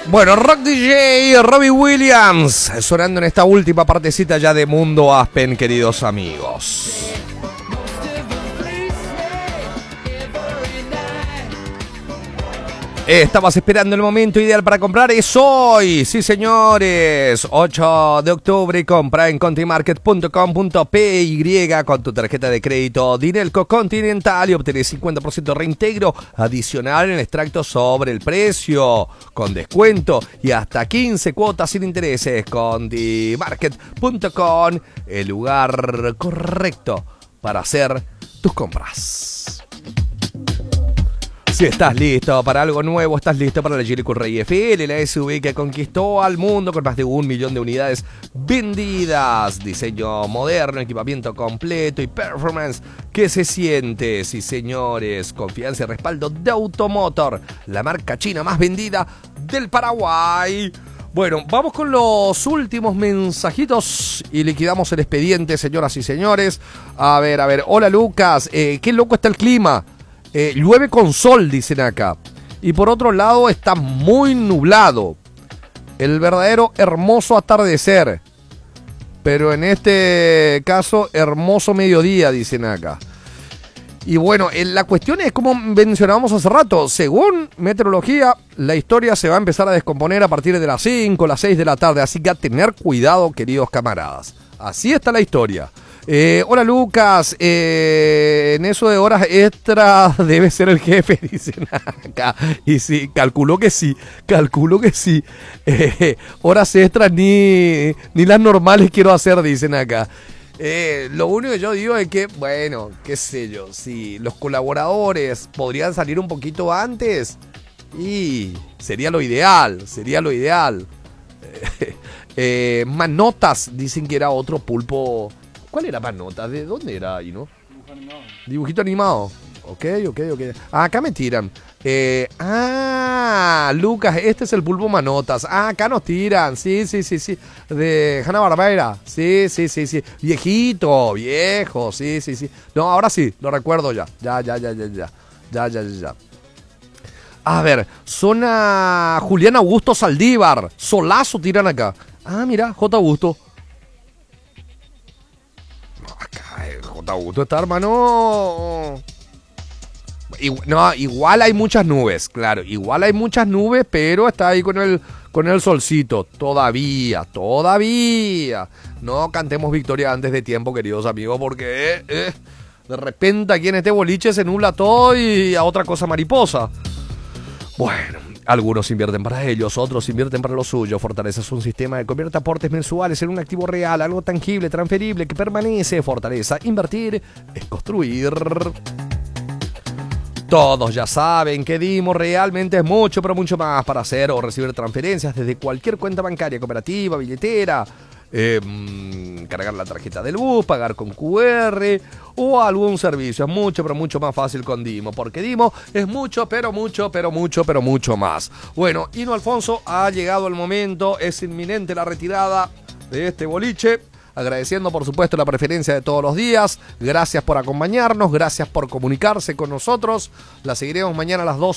Bueno, Rock DJ, Robbie Williams, sonando en esta última partecita ya de Mundo Aspen, queridos amigos. Estabas esperando el momento ideal para comprar, es hoy, sí señores, 8 de octubre, compra en contimarket.com.py con tu tarjeta de crédito Dinelco Continental y obtenés 50% reintegro adicional en extracto sobre el precio, con descuento y hasta 15 cuotas sin intereses. Contimarket.com, el lugar correcto para hacer tus compras. Si estás listo para algo nuevo, estás listo para la Geely Currey FL, la SUV que conquistó al mundo con más de 1 millón de unidades vendidas. Diseño moderno, equipamiento completo y performance que se siente. Sí, señores, confianza y respaldo de Automotor, la marca china más vendida del Paraguay. Bueno, vamos con los últimos mensajitos y liquidamos el expediente, señoras y señores. A ver. Hola, Lucas. Qué loco está el clima. Llueve con sol, dicen acá. Y por otro lado está muy nublado. El verdadero hermoso atardecer. Pero en este caso, hermoso mediodía, dicen acá. Y bueno, la cuestión es, como mencionábamos hace rato, según meteorología, la historia se va a empezar a descomponer a partir de las 5, las 6 de la tarde. Así que a tener cuidado, queridos camaradas. Así está la historia. Hola, Lucas, en eso de horas extras debe ser el jefe, dicen acá. Y sí, calculo que sí. Horas extras ni las normales quiero hacer, dicen acá. Lo único que yo digo es que, bueno, qué sé yo, si los colaboradores podrían salir un poquito antes, y sería lo ideal. Manotas, dicen que era otro pulpo. ¿Cuál era Manotas? ¿De dónde era ahí, no? Dibujito animado. Ok. Acá me tiran. Lucas, este es el pulpo Manotas. Acá nos tiran. Sí. De Hanna-Barbera. Sí. Viejo. Sí. No, ahora sí, lo recuerdo ya. Ya. A ver, zona Julián Augusto Saldívar. Solazo tiran acá. Mira, J. Augusto. J. Augusto está, hermano. No, igual hay muchas nubes, claro. Igual hay muchas nubes, pero está ahí con el solcito. Todavía. No cantemos victoria antes de tiempo, queridos amigos, porque de repente aquí en este boliche se nubla todo y a otra cosa mariposa. Bueno, algunos invierten para ellos, otros invierten para lo suyo. Fortaleza es un sistema que convierte aportes mensuales en un activo real, algo tangible, transferible, que permanece. Fortaleza, invertir es construir. Todos ya saben que Dimo realmente es mucho, pero mucho más para hacer o recibir transferencias desde cualquier cuenta bancaria, cooperativa, billetera. Cargar la tarjeta del bus, pagar con QR o algún servicio. Es mucho, pero mucho más fácil con Dimo, porque Dimo es mucho, pero mucho más. Bueno, Hino Alfonso, ha llegado el momento, es inminente la retirada de este boliche. Agradeciendo, por supuesto, la preferencia de todos los días. Gracias por acompañarnos, gracias por comunicarse con nosotros. La seguiremos mañana a las 12.